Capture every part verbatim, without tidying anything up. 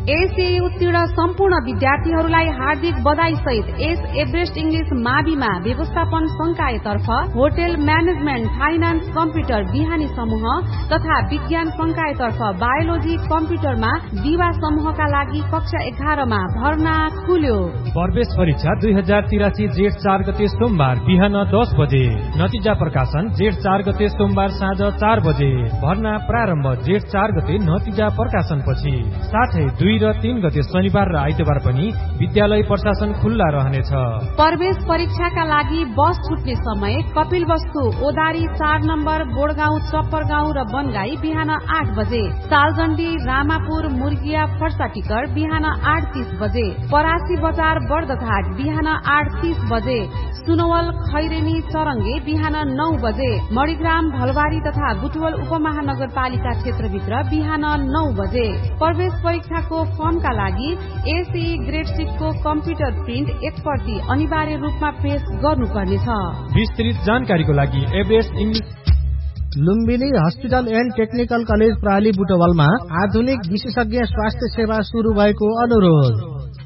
एसई उत्तीर्ण सम्पूर्ण विद्यार्थीहरूलाई हार्दिक बधाई सहित एस एभरेस्ट इंग्लिश माविमा व्यवस्थापन संकायतर्फ होटल म्यानेजमेन्ट, फाइनान्स, कम्प्युटर बिहानी समूह तथा विज्ञान संकायतर्फ बायोलोजी कम्प्युटरमा दिवा समूहका लागि कक्षा एघारमा भर्ना खुल्यो। प्रवेश परीक्षा दुई हजार तिरासी जेठ चार गते सोमबार बिहान दस बजे। नतिजा प्रकाशन जेठ चार गते सोमबार साँझ चार बजे। भर्ना प्रारम्भ जेठ चार गते नतिजा प्रकाशन पछि। साथै दुई र तीन गते शनिबार र आइतबार पनि विद्यालय प्रशासन खुल्ला रहनेछ। प्रवेश परीक्षाका लागि बस छुट्ने समय कपिलवस्तु ओदारी चार नम्बर बोडगाउँ, चप्परगाउँ र बनगाई बिहान आठ बजे। सालजण्डी, रामापुर, मुर्गिया, फर्साटिकर बिहान आठ तीस बजे। परासी बजार, बर्दघाट बिहान आठ तीस बजे। सुनवल, खैरेनी, चरङ्गे बिहान नौ बजे। मणिग्राम, भलबारी तथा बुटवल उपमहानगरपालिका क्षेत्रभित्र बिहान नौ बजे। प्रवेश परीक्षाको फर्मका लागि एसई ग्रेड सिक्सको कम्प्युटर प्रिन्ट एक प्रति अनिवार्य रूपमा पेश गर्नुपर्नेछ। विस्तृत जानकारीको लागि Everest English Lumbini hospital and technical college प्राली बुटवलमा आधुनिक विशेषज्ञ स्वास्थ्य सेवा शुरू भएको अनुरोध।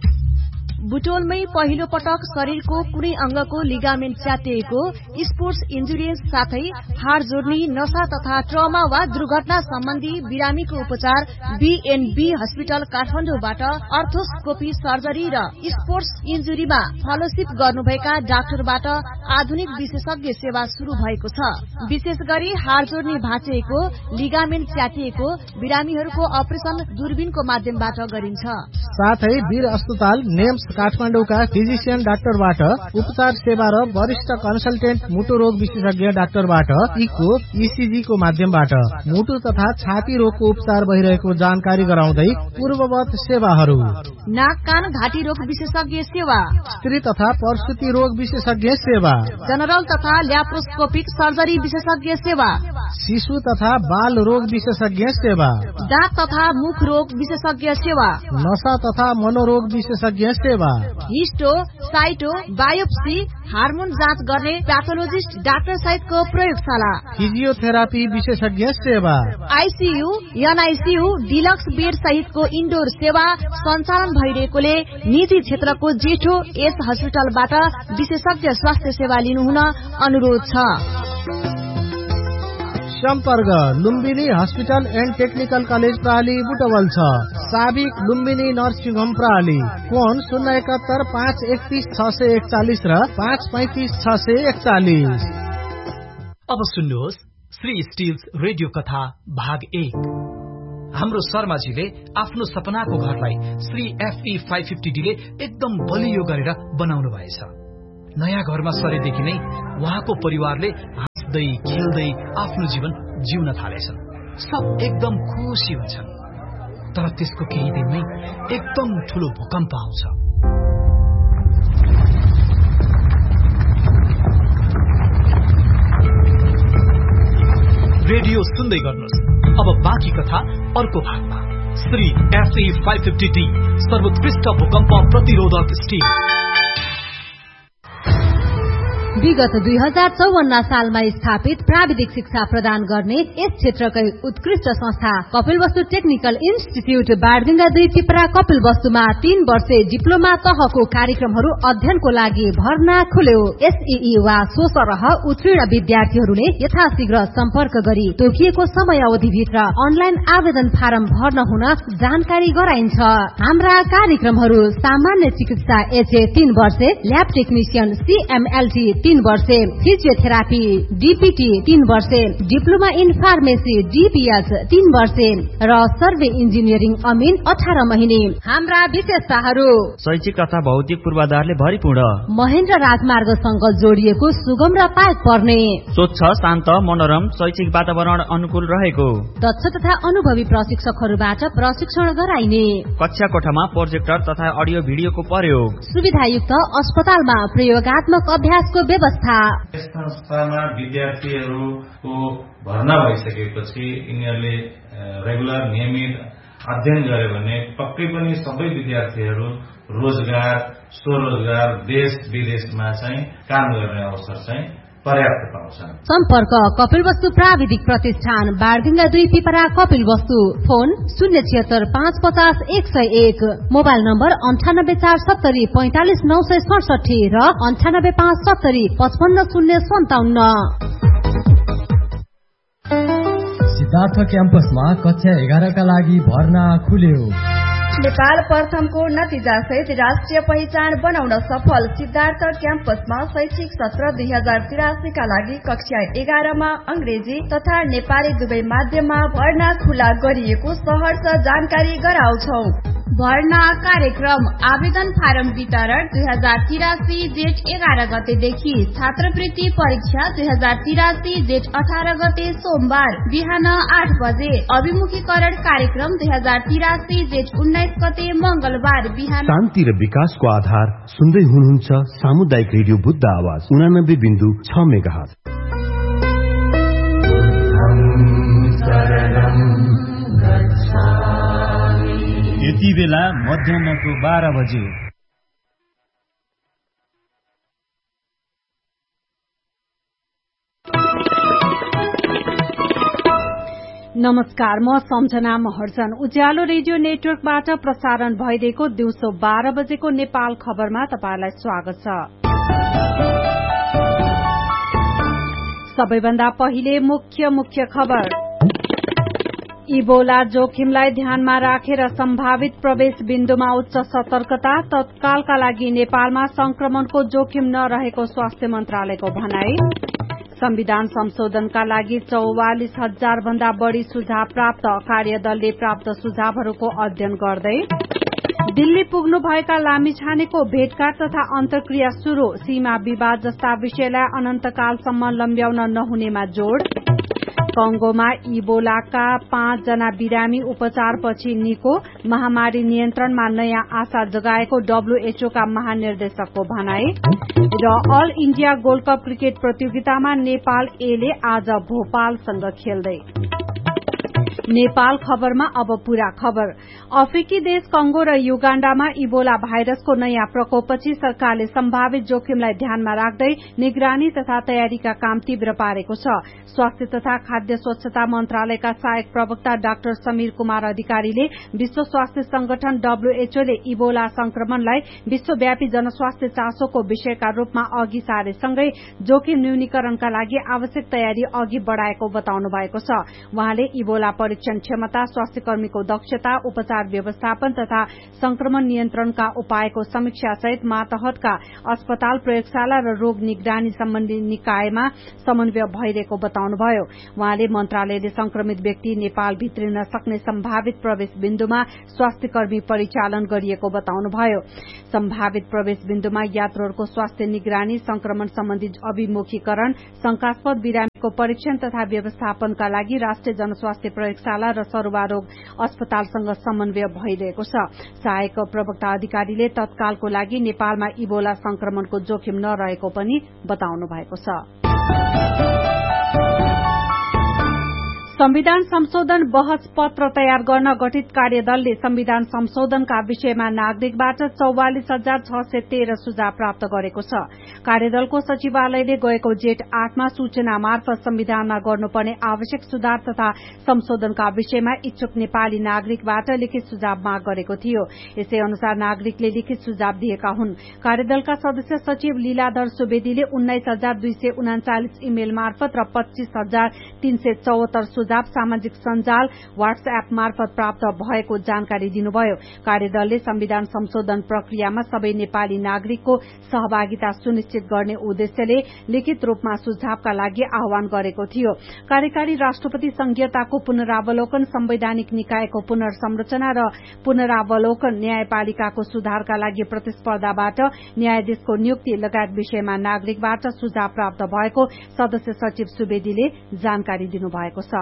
बुटोलमै पहिलो पटक शरीरको कुनै अंगको लिगामेन्ट च्यातिएको, स्पोर्ट्स इन्जुरिज साथै हाड जोड्नी, नशा तथा ट्रमा वा दुर्घटना सम्बन्धी बिरामीको उपचार बीएनबी हस्पिटल काठमाडौँबाट अर्थोस्कोपी सर्जरी र स्पोर्ट्स इन्जुरीमा फेलोशिप गर्नुभएका डाक्टरबाट आधुनिक विशेषज्ञ सेवा शुरू भएको छ। विशेष गरी हाड जोड्नी भाँचिएको, लिगामेन्ट च्यातिएको बिरामीहरूको अपरेसन दूरबीनको माध्यमबाट गरिन्छ। साथै वीर अस्पताल नेम्स काठमाडौँका फिजिशियन डाक्टरबाट उपचार सेवा र वरिष्ठ कन्सल्टेन्ट मुटु रोग विशेषज्ञ डाक्टरबाट इको, इसिजी को माध्यमबाट मुटु तथा छाती रोगको उपचार भइरहेको जानकारी गराउँदै पूर्ववत सेवाहरू: नाक कान घाँटी रोग विशेषज्ञ सेवा, स्त्री तथा प्रसुति रोग विशेषज्ञ सेवा, जनरल तथा ल्याप्रोस्कोपिक सर्जरी विशेषज्ञ सेवा, शिशु तथा बाल रोग विशेषज्ञ सेवा, दाँत तथा मुख रोग विशेषज्ञ सेवा, नशा तथा मनोरोग विशेषज्ञ सेवा, हिस्टो, साइटो, बायोप्सी, हार्मोन जाँच गर्ने प्याथोलोजिस्ट डाक्टर सहितको प्रयोगशाला, फिजियोथेरापी विशेषज्ञ सेवा, आइसियू, एनआइसियू, डिलक्स बेड सहितको इन्डोर सेवा सञ्चालन भइरहेकोले निजी क्षेत्रको जेठो एस हस्पिटलबाट विशेषज्ञ स्वास्थ्य सेवा लिनुहुन अनुरोध छ। सम्पर्क Lumbini hospital and technical college प्राली Butwal छ। साबिक लुम्बिनी नर्सिङ होम प्राली। फोन शून्य एकात्तर पाँच एकतीस छ सय एकचालिस र पाँच पैंतिस छ सय एकचालिस। अब सुन्नुहोस् श्री स्टिल्स रेडियो कथा भाग एक। हाम्रो शर्माजीले आफ्नो सपनाको घरलाई Shri FE five fifty D ले एकदम बलियो गरेर बनाउनु भएछ। नयाँ घरमा सरेदेखि नै उहाँको परिवारले हाँस्दै खेल्दै आफ्नो जीवन जिउन थालेछन्। सब एकदम खुसी हुन्छन्। तर त्यसको केही दिनमै एकदम ठूलो भूकम्प आउँछ। रेडियो सुन्दै गर्नुहोस्। अब बाँकी कथा अर्को भागमा। Shri FE five fifty D सर्वोत्कृष्ट भूकम्प प्रतिरोधक स्टिल। विगत दुई हजार चौवन्न सालमा स्थापित प्राविधिक शिक्षा प्रदान गर्ने यस क्षेत्रकै उत्कृष्ट संस्था कपिलवस्तु टेक्निकल इन्स्टिच्युट बारडुङ्गा दुई चिपरा कपिलवस्तुमा तीन वर्षे डिप्लोमा तहको कार्यक्रमहरू अध्ययनको लागि भर्ना खुल्यो। एसईई वा सोसरह उत्तीर्ण विद्यार्थीहरूले यथाशीघ्र सम्पर्क गरी तोकिएको समय अवधिभित्र अनलाइन आवेदन फारम भर्न हुन जानकारी गराइन्छ। हाम्रा कार्यक्रमहरू सामान्य चिकित्सा एचए तीन वर्षे, ल्याब टेक्निशियन सीएमएलटी तीन वर्षे, फिजियोथेरापी डीपीटी तीन वर्षे, डिप्लोमा इन फार्मेसी डीपीएच तीन वर्षे र सर्वे इन्जिनियरिङ अमिन अठार महिने। हाम्रा विशेषताहरू: शैक्षिक तथा भौतिक पूर्वाधारले भरिपूर्ण, महेन्द्र राजमार्गसँग जोडिएको सुगम र पाएक पर्ने, स्वच्छ शान्त मनोरम शैक्षिक वातावरण अनुकूल रहेको, दक्ष तथा अनुभवी प्रशिक्षकहरूबाट प्रशिक्षण गराइने, कक्षा कोठामा प्रोजेक्टर तथा अडियो भिडियोको प्रयोग, सुविधायुक्त अस्पतालमा प्रयोगात्मक अभ्यासको व्यवस्था। यस संस्थामा विद्यार्थीहरूको भर्ना भइसकेपछि यिनीहरूले रेगुलर नियमित अध्ययन गरे भने पक्कै पनि सबै विद्यार्थीहरू रोजगार, स्वरोजगार, देश विदेशमा चाहिँ काम गर्ने अवसर चाहिँ पर्याप्त पाउँछन्। सम्पर्क कपिल वस्तु प्राविधिक प्रतिष्ठान बारगंगा दुई पिपरा कपिल वस्तु। फोन शून्य छिहत्तर पाँच पचास एक सय एक। मोबाइल नम्बर अन्ठानब्बे चार सत्तरी पैंतालिस नौ सय सडसठी र अन्ठानब्बे पाँच सत्तरी पचपन्न शून्य सन्ताउन्न। सिद्धार्थ क्याम्पसमा कक्षा एघारका लागि भर्ना खुल्यो। नेपाल प्रथमको नतिजा सहित राष्ट्रिय पहिचान बनाउन सफल सिद्धार्थ क्याम्पसमा शैक्षिक सत्र दुई हजार तिरासीका लागि कक्षा एघारमा अंग्रेजी तथा नेपाली दुवै माध्यममा भर्ना खुला गरिएको सहर्ष जानकारी गराउँछौ। भर्ना कार्यक्रम आवेदन फारम वितरण दुई हजार तिरासी जेठ एघार गतेदेखि। छात्रवृत्ति परीक्षा दुई हजार तिरासी जेठ अठार गते सोमबार बिहान आठ बजे। अभिमुखीकरण कार्यक्रम दुई हजार तिरासी जेठ उन्नाइस गते मंगलबार बिहान। शान्ति र विकासको आधार सुन्दै हुनुहुन्छ सामुदायिक रेडियो बुद्ध आवाज उनानब्बे बिन्दु छ मेगाहर्ज। यति बेला मध्याहको बाह्र बजे। नमस्कार, म सम्झना महर्जन। उज्यालो रेडियो नेटवर्कबाट प्रसारण भइरहेको दिउँसो बाह्र बजेको नेपाल खबरमा तपाईलाई स्वागत छ। सबैभन्दा पहिले मुख्य मुख्य खबर। इबोला जोखिमलाई ध्यानमा राखेर सम्भावित प्रवेश बिन्दुमा उच्च सतर्कता। तत्कालका लागि नेपालमा संक्रमणको जोखिम नरहेको स्वास्थ्य मन्त्रालयको भनाई। संविधान संशोधनका लागि चौवालिस हजार भन्दा बढ़ी सुझाव प्राप्त। कार्यदलले प्राप्त सुझावहरूको अध्ययन गर्दै। दिल्ली पुग्नुभएका लामिछानेको भेटघाट तथा अन्तर्क्रिया शुरू। सीमा विवाद जस्ता विषयलाई अनन्तकालसम्म लम्ब्याउन नहुनेमा जोड़। कंगोमा इबोलाका पाँच जना बिरामी उपचारपछि निको। महामारी नियन्त्रणमा नयाँ आशा जगाएको डब्ल्यूएचओ का महानिर्देशकको भनाई। र all India gold cup cricket प्रतियोगितामा नेपाल एले आज भोपालसँग खेल्दै। नेपाल खबरमा अब पूरा खबर। अफ्रिकी देश कंगो र युगाण्डामा इबोला भाइरसको नयाँ प्रकोपपछि सरकारले सम्भावित जोखिमलाई ध्यानमा राख्दै निगरानी तथा तयारीका काम तीव्र पारेको छ। स्वास्थ्य तथा खाद्य स्वच्छता मन्त्रालयका सहायक प्रवक्ता डाक्टर समीर कुमार अधिकारीले विश्व स्वास्थ्य संगठन डब्ल्यूएचओले इबोला संक्रमणलाई विश्वव्यापी जनस्वास्थ्य चासोको विषयका रूपमा अघि सारेसँगै जोखिम न्यूनीकरणका लागि आवश्यक तयारी अघि बढ़ाएको बताउनु भएको छ। उहाँले इबोला परीक्षण क्षमता, स्वास्थ्य कर्मीको दक्षता, उपचार व्यवस्थापन तथा संक्रमण नियन्त्रणका उपायको समीक्षा सहित मातहतका अस्पताल, प्रयोगशाला र रोग निगरानी सम्बन्धी निकायमा समन्वय भइरहेको बताउनुभयो। उहाँले मन्त्रालयले संक्रमित व्यक्ति नेपाल भित्रिन सक्ने सम्भावित प्रवेश बिन्दुमा स्वास्थ्य कर्मी परिचालन गरिएको बताउनुभयो। सम्भावित प्रवेश बिन्दुमा यात्रुहरूको स्वास्थ्य निगरानी, संक्रमण सम्बन्धी अभिमुखीकरण, शंकास्पद बिरामीको परीक्षण तथा व्यवस्थापनका लागि राष्ट्रिय जनस्वास्थ्य प्रयोगशाला र सरुवा रोग अस्पतालसँग समन्वय भइरहेको छ। सहायक प्रवक्ता अधिकारीले तत्कालको लागि नेपालमा इबोला संक्रमणको जोखिम नरहेको पनि बताउनु भएको छ। संविधान संशोधन बहस पत्र तयार गर्न गठित कार्यदलले संविधान संशोधनका विषयमा नागरिकबाट चौवालिस हजार छ सय तेह्र सुझाव प्राप्त गरेको छ। कार्यदलको सचिवालयले गएको जेठ आठमा सूचना मार्फत संविधानमा गर्नुपर्ने आवश्यक सुधार तथा संशोधनका विषयमा इच्छुक नेपाली नागरिकबाट लिखित सुझाव माग गरेको थियो। यसै अनुसार नागरिकले लिखित सुझाव दिएका हुन्। कार्यदलका सदस्य सचिव लीलाधर सुवेदीले उन्नाइस हजार दुई सय उनाचालिस इमेल मार्फत र पच्चीस हजार तीन सय चौहत्तर सुझाव सामाजिक सञ्जाल व्हाट्सएप मार्फत प्राप्त भएको जानकारी दिनुभयो। कार्यदलले संविधान संशोधन प्रक्रियामा सबै नेपाली नागरिकको सहभागिता सुनिश्चित गर्ने उद्देश्यले लिखित रूपमा सुझावका लागि आह्वान गरेको थियो। कार्यकारी राष्ट्रपति संघीयताको पुनरावलोकन, संवैधानिक निकायको पुनर्संरचना र पुनरावलोकन, न्यायपालिकाको सुधारका लागि प्रतिस्पर्धाबाट न्यायाधीशको नियुक्ति लगायत विषयमा नागरिकबाट सुझाव प्राप्त भएको सदस्य सचिव सुवेदीले जानकारी दिनुभएको छ।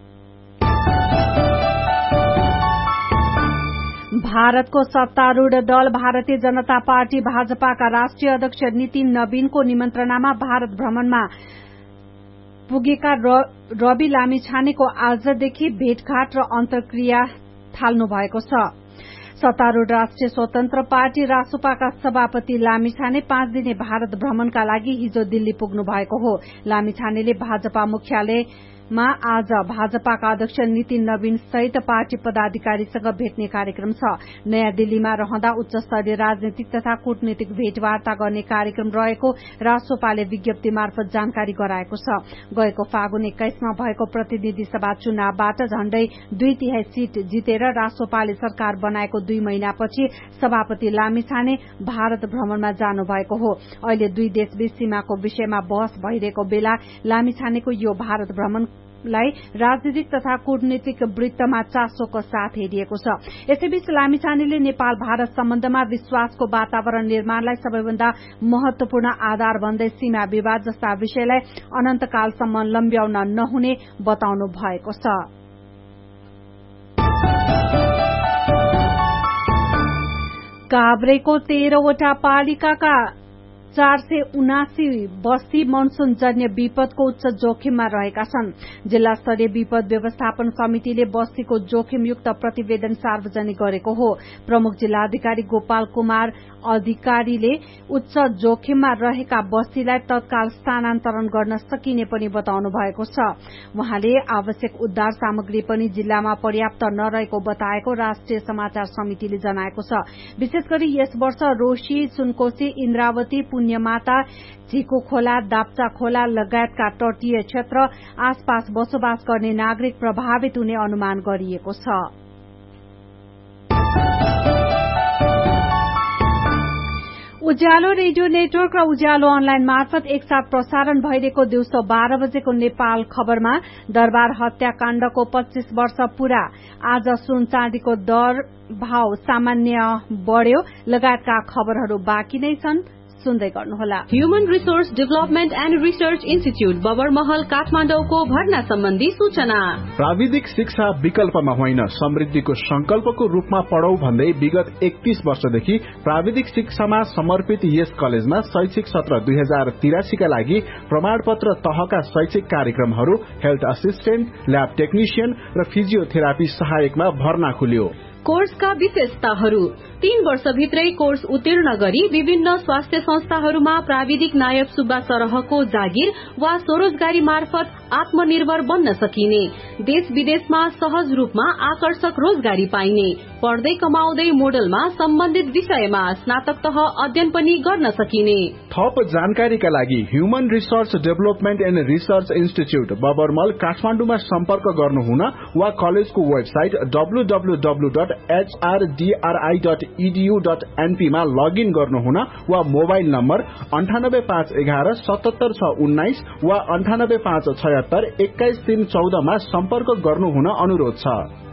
भारतको सत्तारूढ़ दल भारतीय जनता पार्टी भाजपाका राष्ट्रिय अध्यक्ष नितिन नवीनको निमन्त्रणामा भारत भ्रमणमा पुगेका रवि लामिछानेको आजदेखि भेटघाट र अन्तर्क्रिया थाल्नु भएको छ। सत्तारूढ़ राष्ट्रिय स्वतन्त्र पार्टी रासोपाका सभापति लामिछाने पाँच दिने भारत भ्रमणका लागि हिजो दिल्ली पुग्नु भएको हो। लामिछानेले भाजपा मुख्यालयमा आज भाजपाका अध्यक्ष नितिन नवीन सहित पार्टी पदाधिकारीसँग भेट्ने कार्यक्रम छ। नयाँ दिल्लीमा रहँदा उच्च स्तरीय राजनीतिक तथा कूटनीतिक भेटवार्ता गर्ने कार्यक्रम रहेको रासोपाले विज्ञप्ति मार्फत जानकारी गराएको छ। गएको फागुन एक्काइसमा भएको प्रतिनिधि सभा चुनावबाट झण्डै दुई तिहाई सीट जितेर रासोपाले सरकार बनाएको दुई महिनापछि सभापति लामिछाने भारत भ्रमणमा जानु भएको हो। अहिले दुई देशबीच सीमाको विषयमा बहस भइरहेको बेला लामिछानेको यो भारत भ्रमण लाई राजनीतिक तथा कूटनीतिक वृत्तमा चासोको साथ हेरिएको छ। यसैबीच लामिछानेले नेपाल भारत सम्बन्धमा विश्वासको वातावरण निर्माणलाई सबैभन्दा महत्वपूर्ण आधार भन्दै सीमा विवाद जस्ता विषयलाई अनन्तकालसम्म लम्ब्याउन नहुने बताउनु भएको छ। काभ्रेको तेह्रवटा पालिकाका चार सय उनासी बस्ती मनसून जन्य विपदको उच्च जोखिममा रहेका छन्। जिल्ला स्तरीय विपद व्यवस्थापन समितिले बस्तीको जोखिमयुक्त प्रतिवेदन सार्वजनिक गरेको हो। प्रमुख जिल्लाधिकारी गोपाल कुमार अधिकारीले उच्च जोखिममा रहेका बस्तीलाई तत्काल स्थानान्तरण गर्न सकिने पनि बताउनु भएको छ। उहाँले आवश्यक उद्धार सामग्री पनि जिल्लामा पर्याप्त नरहेको बताएको राष्ट्रिय समाचार समितिले जनाएको छ। विशेष गरी यस वर्ष रोशी, सुनकोशी, इन्द्रावती, पुण्यमाता, झिको खोला, दाप्चा खोला लगायतका तटीय क्षेत्र आसपास बसोबास गर्ने नागरिक प्रभावित हुने अनुमान गरिएको छ। उज्यालो रेडियो नेटवर्क र उज्यालो अनलाइन मार्फत एकसाथ प्रसारण भइरहेको दिउँसो बाह्र बजेको नेपाल खबरमा दरबार हत्याकाण्डको पच्चीस वर्ष पूरा, आज सुन चाँदीको दर भाव सामान्य बढ्यो लगायतका खबरहरू बाँकी नै छन्। सुन्दै गर्नुहोला। Human resource development and research institute Babarmahal काठमाडौँको भर्ना सम्बन्धी सूचना। प्राविधिक शिक्षा विकल्पमा होइन, समृद्धिको संकल्पको रूपमा पढौ भन्दै विगत एकतीस वर्षदेखि प्राविधिक शिक्षामा समर्पित यस कलेजमा शैक्षिक सत्र दुई हजार तिरासीका लागि प्रमाणपत्र तहका शैक्षिक कार्यक्रमहरू हेल्थ असिस्टेन्ट, ल्याब टेक्निशियन र फिजियोथेरापी सहायकमा भर्ना खुल्यो। कोर्सका विशेषताहरू: तीन वर्षभित्रै कोर्स उत्तीर्ण गरी विभिन्न स्वास्थ्य संस्थाहरूमा प्राविधिक नायब सुब्बा सरहको जागिर वा स्वरोजगारी मार्फत आत्मनिर्भर बन्न सकिने, देश विदेशमा सहज रूपमा आकर्षक रोजगारी पाइने, पढ्दै कमाउँदै मोडलमा सम्बन्धित विषयमा स्नातक तह अध्ययन पनि गर्न सकिने। थप जानकारीका लागि human resource development and research institute बबरमल काठमाडौँमा सम्पर्क गर्नुहुन वा कलेजको website W W W dot H R D R I dot E D you dot an P मा लगइन गर्नुहुन वा मोबाइल नम्बर अन्ठानब्बे पाँच एघार सतहत्तर छ उन्नाइस वा अन्ठानब्बे पाँच छयत्तर एक्काइस तीन चौधमा सम्पर्क गर्नुहुन अनुरोध छ।